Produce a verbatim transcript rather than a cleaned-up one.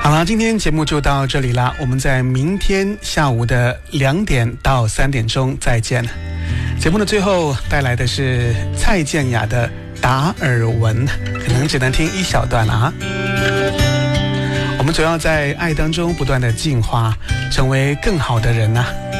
好了，今天节目就到这里了，我们在明天下午的两点到三点钟再见。节目的最后带来的是蔡健雅的达尔文，可能只能听一小段了啊。我们总要在爱当中不断的进化，成为更好的人啊。